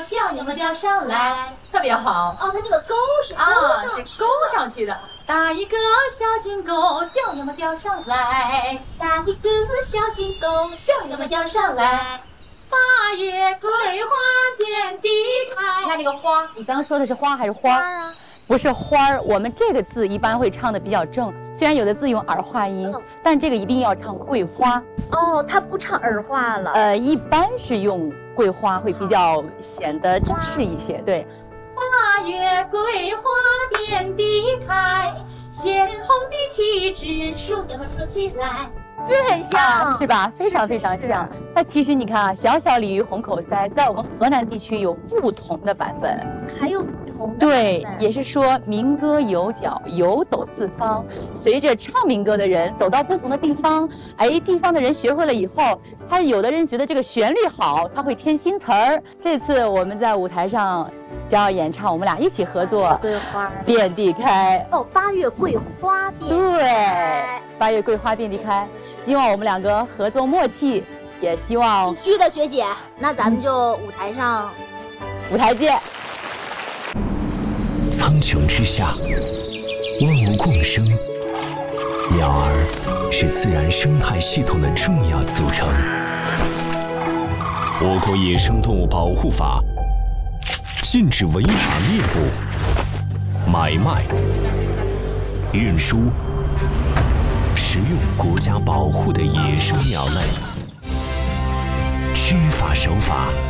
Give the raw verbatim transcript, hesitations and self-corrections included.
吊呀么吊上来，特别好。 哦，它这个钩是勾啊，是勾上上去的。打一个小金钩，吊呀么吊上来， 打一个小金钩，吊呀么吊上来。 八月桂花遍地开。你看这个花， 你刚刚说的是花还是花？ 花啊， 不是花儿。我们这个字一般会唱的比较正，虽然有的字用儿化音， 嗯、 但这个一定要唱桂花。 哦，它不唱儿化了。 呃，一般是用桂花会比较显得正式一些。对。 八月桂花遍地开，鲜红的旗帜竖呀么竖起来。 这很像、 啊，是吧？非常非常像。那其实你看啊，小小鲤鱼红口腮，在我们河南地区有不同的版本， 还有不同的对，也是说民歌有角，游走四方。随着唱民歌的人走到不同的地方，哎，地方的人学会了以后，他有的人觉得这个旋律好，他会添新词儿。这次我们在舞台上将要演唱，我们俩一起合作， 桂花遍地开。 哦，八月桂花遍地对， 开， 八月桂花遍地开。希望我们两个合作默契，也希望必须的，学姐。那咱们就舞台上， 舞台见。 苍穹之下，万物共生，鸟儿是自然生态系统的重要组成。我国野生动物保护法禁止违法猎捕、买卖、运输、食用国家保护的野生鸟类，知法守法，